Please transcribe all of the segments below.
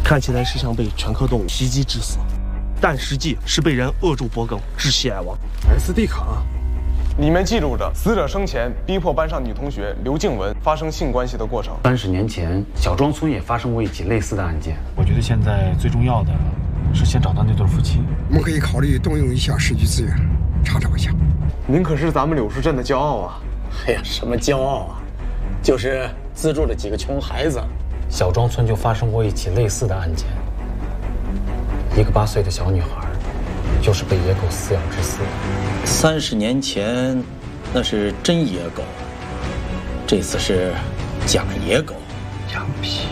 看起来是想被犬科动物袭击致死，但实际是被人扼住脖梗，窒息而亡。 SD 卡， 里面记录着死者生前逼迫班上女同学刘静雯发生性关系的过程。 30年前，小庄村也发生过一起类似的案件。 我觉得现在最重要的是先找到那对夫妻。 我们可以考虑动用一下市局资源，查找一下。 您可是咱们柳树镇的骄傲啊！ 哎呀，什么骄傲啊，就是资助了几个穷孩子。 小庄村就发生过一起类似的案件，一个8岁的小女孩，就是被野狗撕咬致死的。 30年前，那是真野狗，这次是假野狗。 羊皮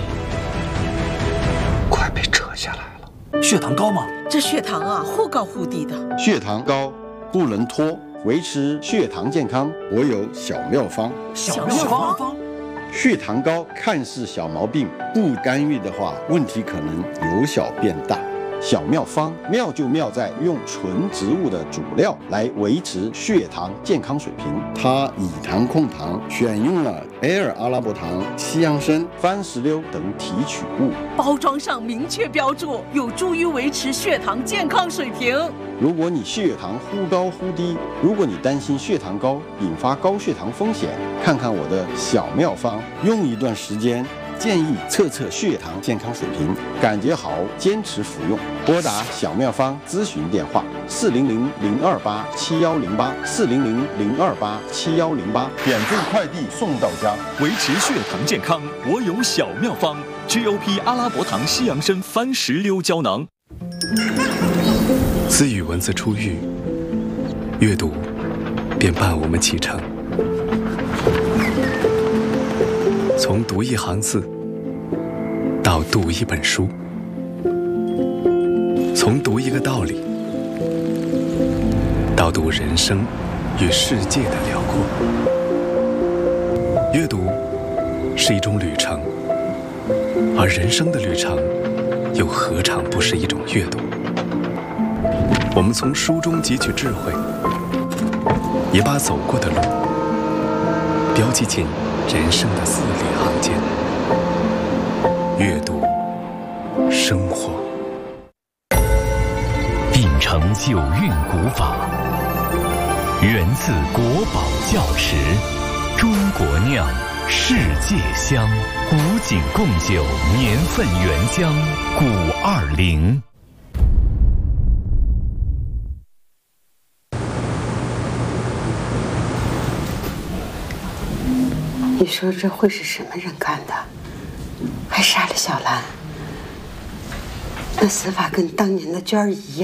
快被扯下来了。 血糖高吗？ 这血糖啊，忽高忽低的。 血糖高不能拖，维持血糖健康，我有小妙方。 小妙方。 血糖高看似小毛病，不干预的话，问题可能由小变大。小妙方妙就妙在用纯植物的主料来维持血糖健康水平。它以糖控糖，选用了埃尔阿拉伯糖、西洋参、番石榴等提取物。 包装上明确标注，有助于维持血糖健康水平。 如果你血糖忽高忽低，如果你担心血糖高引发高血糖风险，看看我的小妙方，用一段时间。建议测测血糖健康水平，感觉好坚持服用。拨打小妙方咨询电话：400-028-7108，400-028-7108，免费快递送到家。 维持血糖健康，我有小妙方 ：GOP 阿拉伯糖西洋参番石榴胶囊。 自与文字初遇，阅读便伴我们启程。从读一行字到读一本书，从读一个道理到读人生与世界的辽阔。阅读是一种旅程，而人生的旅程又何尝不是一种阅读？我们从书中汲取智慧，也把走过的路标记进人生的字里行间。阅读，生活。 秉承九韵古法，源自国宝窖池，中国酿，世界香，古井贡酒年份原香520。 你说这会是什么人干的？还杀了小兰？那死法跟当年的娟儿一样。